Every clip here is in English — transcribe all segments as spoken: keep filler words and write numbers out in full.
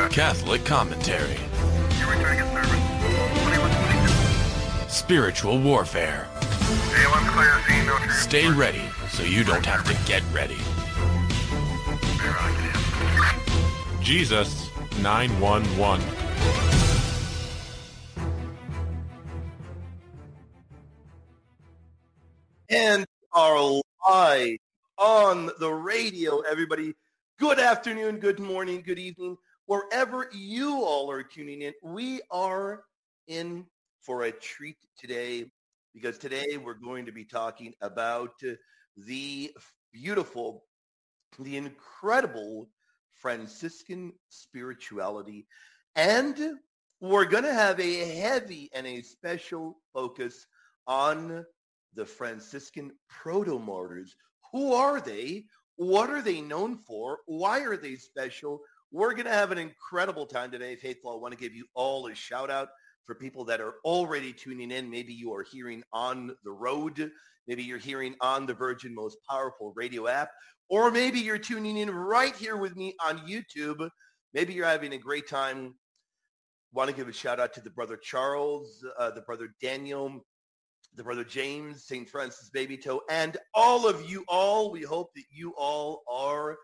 Catholic commentary. You're returning a service. twenty-one twenty-two. Spiritual warfare. A one clear, C, no trigger. Stay ready so you don't have to get ready. Jesus nine one one. And are live on the radio, everybody. Good afternoon, good morning, good evening. Wherever you all are tuning in, we are in for a treat today because today we're going to be talking about the beautiful, the incredible Franciscan spirituality. And we're going to have a heavy and a special focus on the Franciscan proto-martyrs. Who are they? What are they known for? Why are they special? We're going to have an incredible time today. Faithful, I want to give you all a shout out for people that are already tuning in. Maybe you are hearing on the road. Maybe you're hearing on the Virgin Most Powerful Radio app. Or maybe you're tuning in right here with me on YouTube. Maybe you're having a great time. Want to give a shout out to the brother Charles, uh, the brother Daniel, the brother James, Saint Francis Baby Toe, and all of you all. We hope that you all are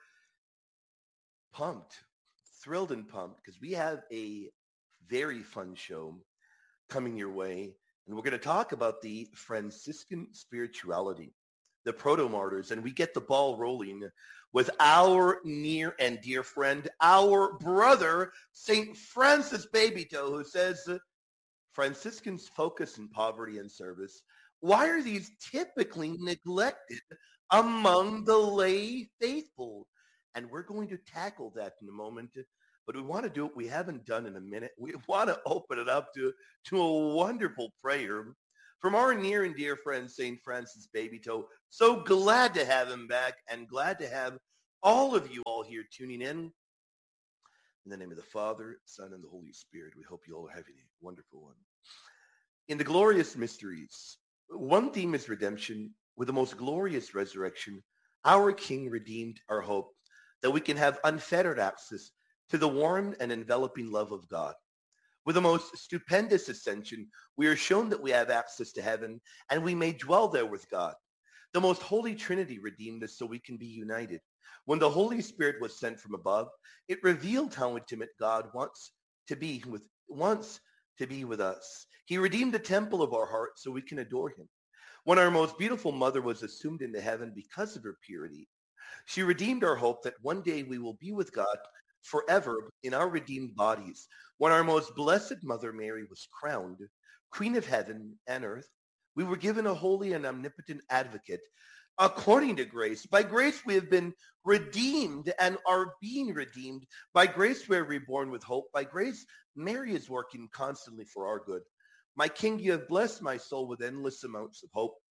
pumped, thrilled and pumped, because we have a very fun show coming your way. And we're going to talk about the Franciscan spirituality, the proto-martyrs, and we get the ball rolling with our near and dear friend, our brother, Saint Francis Baby Toe, who says, Franciscans focus in poverty and service. Why are these typically neglected among the lay faithful? And we're going to tackle that in a moment, but we want to do what we haven't done in a minute. We want to open it up to, to a wonderful prayer from our near and dear friend, Saint Francis Baby Toe. So glad to have him back and glad to have all of you all here tuning in. In the name of the Father, Son, and the Holy Spirit, we hope you all are having a wonderful one. In the glorious mysteries, one theme is redemption. With the most glorious resurrection, our King redeemed our hope that we can have unfettered access to the warm and enveloping love of God. With the most stupendous ascension, we are shown that we have access to heaven and we may dwell there with God. The most holy Trinity redeemed us so we can be united. When the Holy Spirit was sent from above, it revealed how intimate God wants to be with wants to be with us. He redeemed the temple of our heart so we can adore him. When our most beautiful mother was assumed into heaven because of her purity, she redeemed our hope that one day we will be with God forever in our redeemed bodies. When our most blessed Mother Mary was crowned Queen of heaven and earth, we were given a holy and omnipotent advocate according to grace. By grace we have been redeemed and are being redeemed. By grace we are reborn with hope. By grace Mary is working constantly for our good. My King, you have blessed my soul with endless amounts of hope.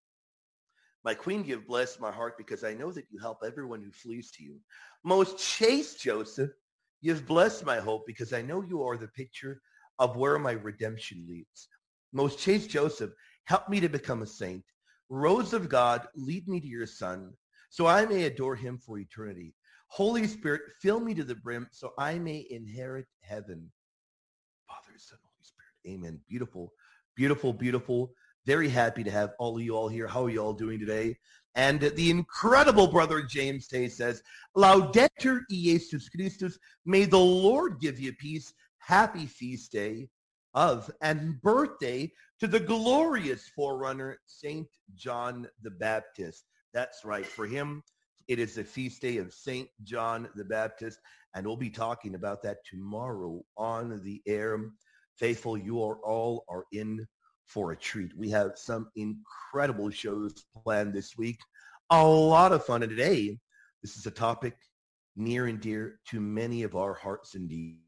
My Queen, you have blessed my heart because I know that you help everyone who flees to you. Most chaste Joseph, you have blessed my hope because I know you are the picture of where my redemption leads. Most chaste Joseph, help me to become a saint. Rose of God, lead me to your Son, so I may adore him for eternity. Holy Spirit, fill me to the brim, so I may inherit heaven. Father, Son, Holy Spirit. Amen. Beautiful, beautiful, beautiful. Very happy to have all of you all here. How are you all doing today? And the incredible brother James Tay says, Laudetur Iesus Christus, may the Lord give you peace. Happy feast day of and birthday to the glorious forerunner, Saint John the Baptist. That's right. For him, it is the feast day of Saint John the Baptist, and we'll be talking about that tomorrow on the air. Faithful, you are all are in for a treat. We have some incredible shows planned this week. A lot of fun. And today, this is a topic near and dear to many of our hearts indeed.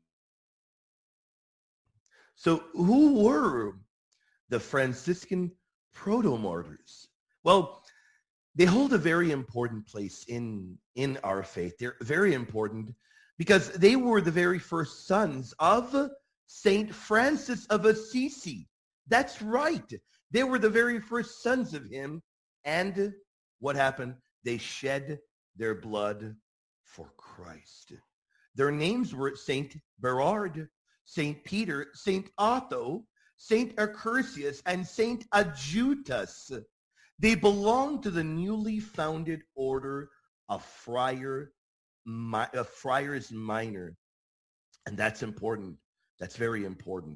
So who were the Franciscan proto-martyrs? Well, they hold a very important place in, in our faith. They're very important because they were the very first sons of Saint Francis of Assisi. That's right. They were the very first sons of him. And what happened? They shed their blood for Christ. Their names were Saint Berard, Saint Peter, Saint Otho, Saint Accursius, and Saint Adjutus. They belonged to the newly founded order of Friar, of Friars Minor. And that's important. That's very important.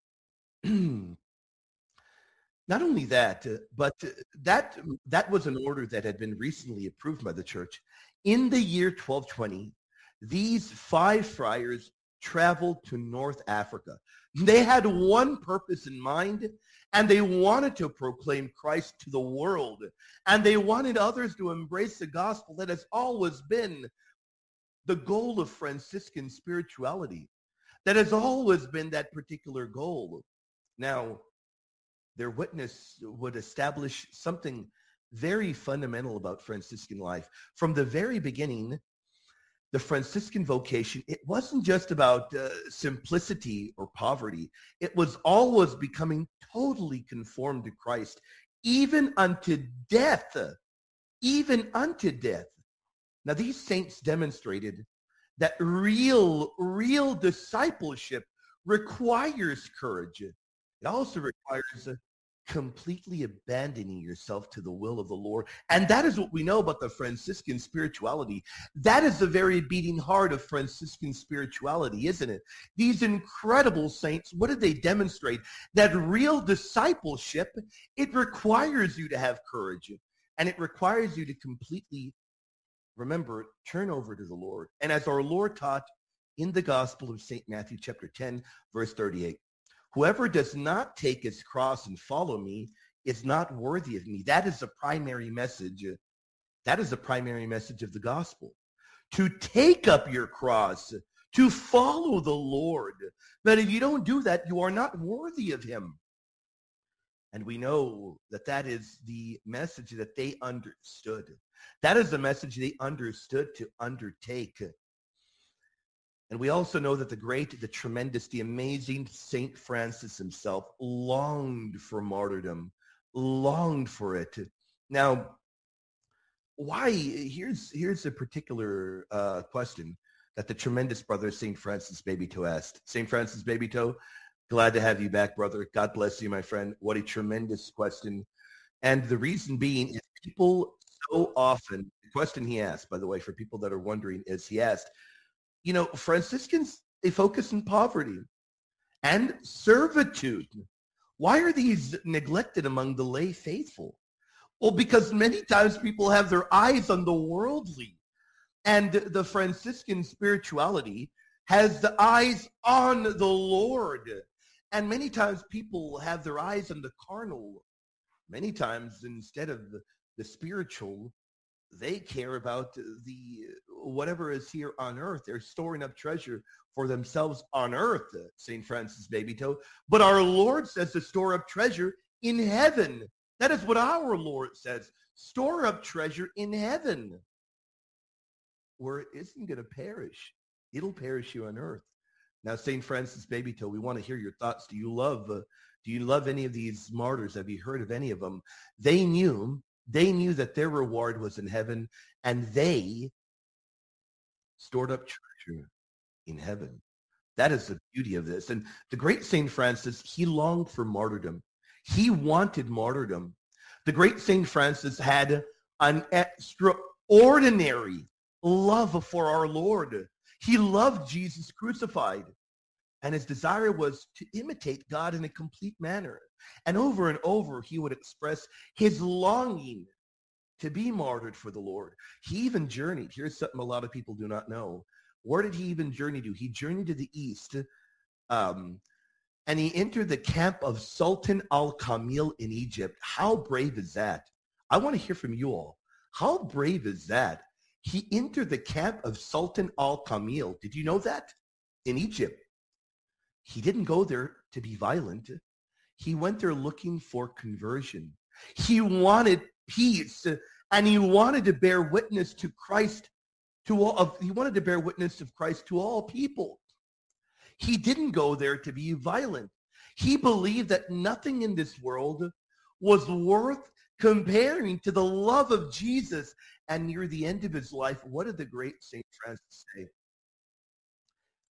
Not only that, uh, but uh, that that was an order that had been recently approved by the church. In the year twelve twenty, these five friars traveled to North Africa. They had one purpose in mind, and they wanted to proclaim Christ to the world. And they wanted others to embrace the gospel that has always been the goal of Franciscan spirituality. That has always been that particular goal. Now, their witness would establish something very fundamental about Franciscan life. From the very beginning, the Franciscan vocation, it wasn't just about uh, simplicity or poverty. It was always becoming totally conformed to Christ, even unto death, even unto death. Now, these saints demonstrated that real, real discipleship requires courage. It also requires uh, completely abandoning yourself to the will of the Lord. And that is what we know about the Franciscan spirituality. That is the very beating heart of Franciscan spirituality, isn't it? These incredible saints, what did they demonstrate? That real discipleship, it requires you to have courage. And it requires you to completely, remember, turn over to the Lord. And as our Lord taught in the Gospel of Saint Matthew chapter ten, verse thirty-eight, whoever does not take his cross and follow me is not worthy of me. That is the primary message. That is the primary message of the gospel. To take up your cross, to follow the Lord. But if you don't do that, you are not worthy of him. And we know that that is the message that they understood. That is the message they understood to undertake. And we also know that the great, the tremendous, the amazing Saint Francis himself longed for martyrdom, longed for it. Now, why? Here's, here's a particular uh, question that the tremendous brother Saint Francis Babytoe asked. Saint Francis Babytoe, glad to have you back, brother. God bless you, my friend. What a tremendous question. And the reason being is people so often, the question he asked, by the way, for people that are wondering, is he asked, you know, Franciscans, they focus on poverty and servitude. Why are these neglected among the lay faithful? Well, because many times people have their eyes on the worldly, and the Franciscan spirituality has the eyes on the Lord. And many times people have their eyes on the carnal. Many times instead of the, the spiritual, they care about the whatever is here on earth. They're storing up treasure for themselves on earth, Saint Francis Babytoe. But our Lord says to store up treasure in heaven. That is what our Lord says. Store up treasure in heaven, where it isn't going to perish. It'll perish you on earth. Now, Saint Francis Babytoe, we want to hear your thoughts. Do you love, uh, do you love any of these martyrs? Have you heard of any of them? They knew They knew that their reward was in heaven, and they stored up treasure in heaven. That is the beauty of this. And the great Saint Francis, he longed for martyrdom. He wanted martyrdom. The great Saint Francis had an extraordinary love for our Lord. He loved Jesus crucified. And his desire was to imitate God in a complete manner. And over and over, he would express his longing to be martyred for the Lord. He even journeyed. Here's something a lot of people do not know. Where did he even journey to? He journeyed to the east, um, and he entered the camp of Sultan al-Kamil in Egypt. How brave is that? I want to hear from you all. How brave is that? He entered the camp of Sultan al-Kamil. Did you know that? In Egypt. He didn't go there to be violent. He went there looking for conversion. He wanted peace, and he wanted to bear witness to Christ to all of, he wanted to bear witness of Christ to all people. He didn't go there to be violent. He believed that nothing in this world was worth comparing to the love of Jesus. And near the end of his life, what did the great Saint Francis say?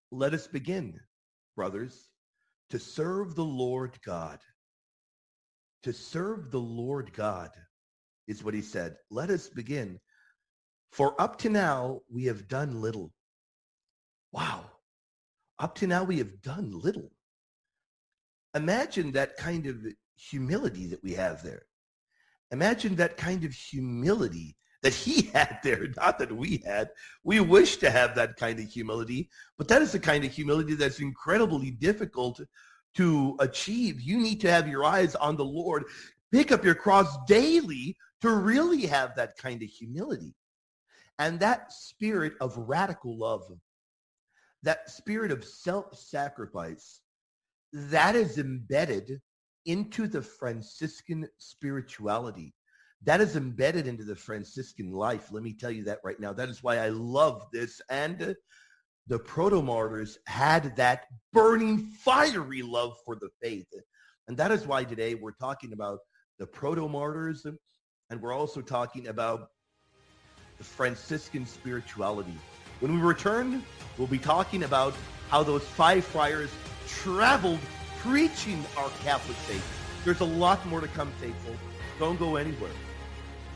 let us begin, brothers, to serve the Lord God. To serve the Lord God is what he said. Let us begin. For up to now, we have done little. Wow. Up to now, we have done little. Imagine that kind of humility that we have there. Imagine that kind of humility that he had there, not that we had. We wish to have that kind of humility, but that is the kind of humility that's incredibly difficult to achieve. You need to have your eyes on the Lord. Pick up your cross daily to really have that kind of humility. And that spirit of radical love, that spirit of self-sacrifice, that is embedded into the Franciscan spirituality. That is embedded into the Franciscan life. Let me tell you that right now. That is why I love this. And the proto-martyrs had that burning, fiery love for the faith. And that is why today we're talking about the proto-martyrs, and we're also talking about the Franciscan spirituality. When we return, we'll be talking about how those five friars traveled preaching our Catholic faith. There's a lot more to come, faithful. Don't go anywhere.